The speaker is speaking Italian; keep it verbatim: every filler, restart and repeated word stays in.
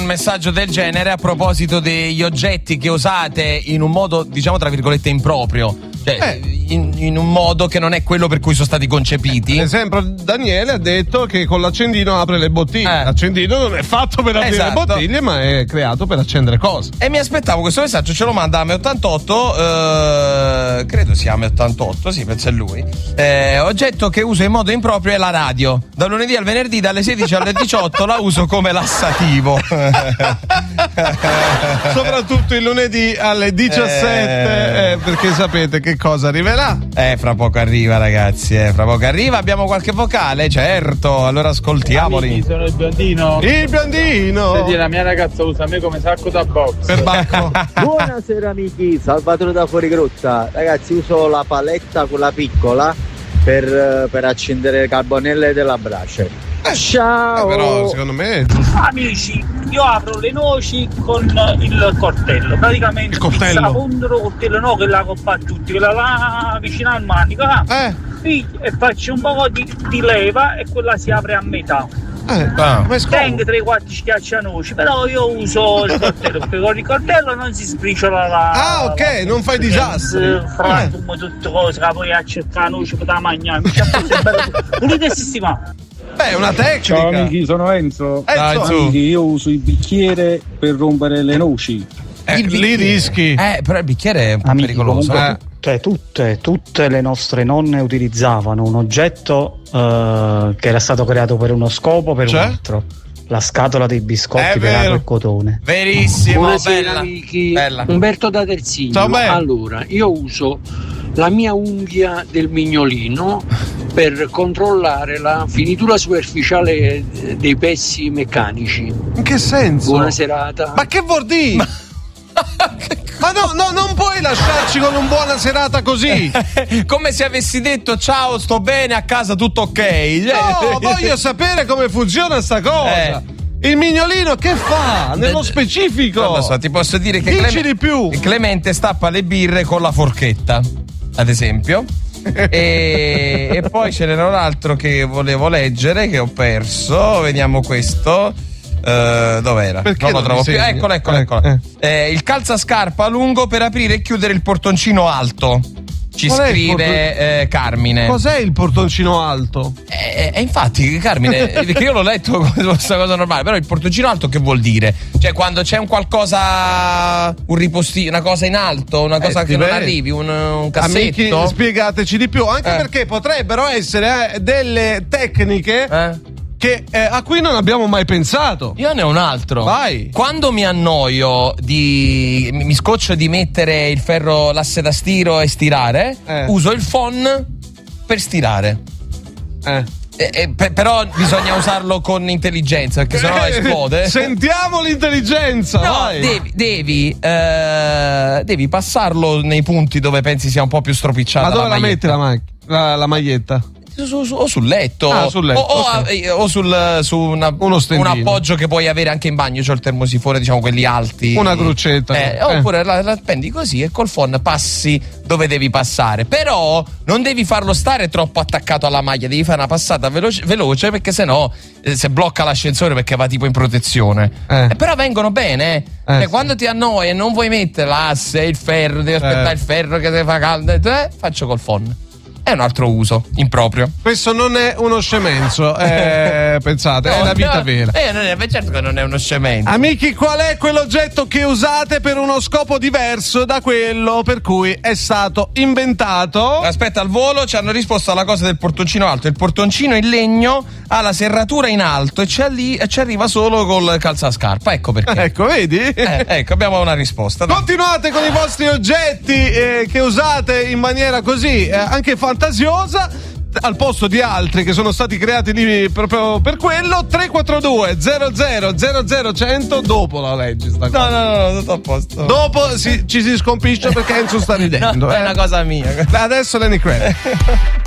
messaggio del genere a proposito degli oggetti che usate in un modo, diciamo tra virgolette, improprio. Cioè, eh. in, in un modo che non è quello per cui sono stati concepiti. Per esempio, Daniele ha detto che con l'accendino apre le bottiglie. Eh. L'accendino non è fatto per aprire esatto. le bottiglie, ma è creato per accendere cose. E mi aspettavo questo messaggio, ce lo manda Ame ottantotto, eh, credo sia Ame ottantotto, sì, penso è lui. Eh, oggetto che uso in modo improprio è la radio. Da lunedì al venerdì, dalle sedici alle diciotto, la uso come lassativo. Soprattutto il lunedì alle diciassette, eh. Eh, perché sapete che cosa arriverà? Eh, fra poco arriva, ragazzi, eh, fra poco arriva. Abbiamo qualche vocale, certo, allora ascoltiamoli. Amici, sono il biondino. Il biondino! Senti, la mia ragazza usa me come sacco da box. Per bacco. Buonasera amici, Salvatore da Fuorigrotta. Ragazzi, uso la paletta, quella piccola, per, per accendere le carbonelle della brace. Ciao! Eh, però secondo me è amici, io apro le noci con il coltello, praticamente il coltello la pondero, coltello no, che la coppa a tutti, quella là vicino al manico, eh. e faccio un po' di, di leva e quella si apre a metà. Eh, ah. Tengo tre quattro schiaccianoci, però io uso il coltello perché con il coltello non si sbriciola la. Ah, ok, la, non fai disastri. Frantum, eh. tutte cose, che poi a cercare noci per da mangiare. Pulite sistema. Beh, è una tecnica. Ciao amici, sono Enzo. Enzo. Amici, io uso il bicchiere per rompere le noci. Eh, lì rischi. Eh, però il bicchiere è un po' amici, pericoloso. Comunque, Eh. Cioè, tutte, tutte le nostre nonne utilizzavano un oggetto uh, che era stato creato per uno scopo, per cioè? un altro. La scatola dei biscotti è per vero. acqua e cotone. Verissimo. Buonasera bella. amici, Bella. Umberto da Terzigno. Ciao, allora, io uso la mia unghia del mignolino per controllare la finitura superficiale dei pezzi meccanici. In che senso? Buona serata. Ma che vuol dire? Ma, Ma no, no, non puoi lasciarci con un buona serata così. Come se avessi detto ciao, sto bene, a casa tutto ok. No, voglio sapere come funziona sta cosa. Eh. Il mignolino che fa? Nello specifico? Non lo so, ti posso dire che Dici Clem- di più. Clemente stappa le birre con la forchetta, ad esempio. e, e poi ce n'era un altro che volevo leggere che ho perso. Vediamo questo. Uh, dov'era? Perché non lo non trovo più. segni? Eccolo, eccolo, Eh, eccolo. eh. Eh, il calzascarpa lungo per aprire e chiudere il portoncino alto. Ci Qual è il scrive porton- eh, Carmine. Cos'è il portoncino alto? E eh, eh, infatti, Carmine, perché io l'ho letto come questa cosa normale, però il portoncino alto che vuol dire? Cioè, quando c'è un qualcosa, un ripostino, una cosa in alto, una cosa Eh, che non beh. arrivi, un, un cassetto. Amici, spiegateci di più, anche Eh. perché potrebbero essere eh, delle tecniche Eh? che eh, a cui non abbiamo mai pensato. Io ne ho un altro. Vai. Quando mi annoio di. mi scoccio di mettere il ferro, l'asse da stiro e stirare, Eh. uso il phon per stirare. Eh. Eh, eh, pe- però bisogna usarlo con intelligenza, perché sennò Eh, esplode. Sentiamo l'intelligenza. No, vai. devi, devi, eh, devi passarlo nei punti dove pensi sia un po' più stropicciata. Ma dove la, maglietta. metti la, ma- la, la maglietta? Su, su, o sul letto, Ah, sul letto, o, o, ok. a- o sul, su una- Uno un stendino. appoggio che puoi avere anche in bagno. C'ho il termosifone, diciamo quelli alti. Una crocetta. Eh, Eh. Oppure la, la appendi così e col phon passi dove devi passare. Però non devi farlo stare troppo attaccato alla maglia, devi fare una passata veloce, veloce perché sennò eh, se blocca l'ascensore perché va tipo in protezione. Eh. Eh, però vengono bene. Eh. Eh, Cioè, sì. quando ti annoi e non vuoi mettere l'asse, il ferro, devi aspettare Eh. il ferro che ti fa caldo, eh, faccio col phon. È un altro uso improprio. Questo non è uno scemenzo, eh, pensate, è No, la vita no, vera. Eh, non è, beh, certo che non è uno scemento. Amici, qual è quell'oggetto che usate per uno scopo diverso da quello per cui è stato inventato? Aspetta, al volo ci hanno risposto alla cosa del portoncino alto. Il portoncino in legno ha la serratura in alto e ci, alli- e ci arriva solo col calzascarpa. Ecco perché. Ecco, vedi? Eh, ecco, abbiamo una risposta. Dai. Continuate con i vostri oggetti eh, che usate in maniera così eh, anche fantasiosa al posto di altri che sono stati creati lì proprio per quello. Tre quattro due zero zero zero zero cento. Dopo la leggi sta cosa. No, no, no, tutto a posto. Dopo si- ci si scompisce perché Enzo sta ridendo. No, è eh. una cosa mia. Adesso Lenny Kravitz.